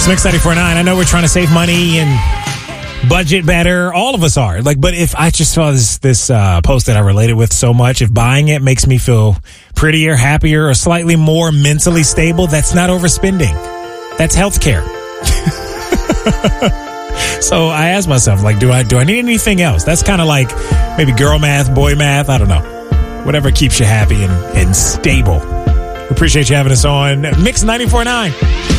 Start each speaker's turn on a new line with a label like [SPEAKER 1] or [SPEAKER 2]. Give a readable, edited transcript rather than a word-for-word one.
[SPEAKER 1] It's Mix 94.9. I know we're trying to save money and budget better. All of us are. But if I just saw this post that I related with so much, if buying it makes me feel prettier, happier, or slightly more mentally stable, that's not overspending. That's healthcare. So I asked myself, do I need anything else? That's kind of like maybe girl math, boy math. I don't know. Whatever keeps you happy and stable. We appreciate you having us on Mix 94.9.